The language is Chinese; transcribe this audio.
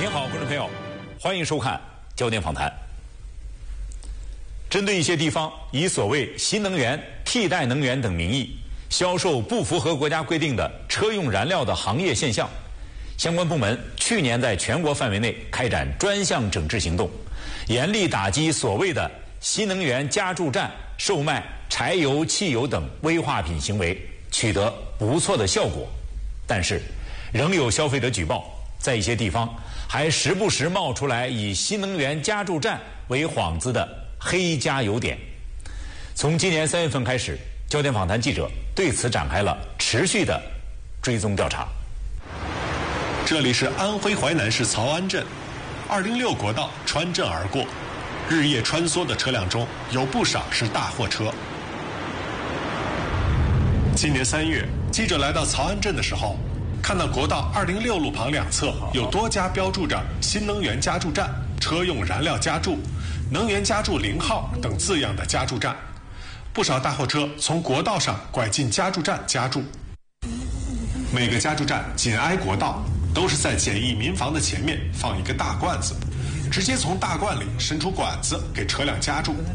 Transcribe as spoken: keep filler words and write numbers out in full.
您好，观众朋友，欢迎收看焦点访谈。针对一些地方以所谓新能源、替代能源等名义销售不符合国家规定的车用燃料的行业现象，相关部门去年在全国范围内开展专项整治行动，严厉打击所谓的新能源加注站售卖柴油、汽油等危化品行为，取得不错的效果。但是，仍有消费者举报，在一些地方还时不时冒出来以新能源加注站为幌子的黑加油点。从今年三月份开始，焦点访谈记者对此展开了持续的追踪调查。 这里是安徽淮南市曹安镇，二零六国道穿镇而过，日夜穿梭的车辆中有不少是大货车。今年三月，记者来到曹安镇的时候，看到国道二零六路旁两侧有多家标注着新能源加注站、车用燃料加注、能源加注零号等字样的加注站，不少大货车从国道上拐进加注站加注。每个加注站紧挨国道，都是在简易民房的前面放一个大罐子，直接从大罐里伸出管子给车辆加注。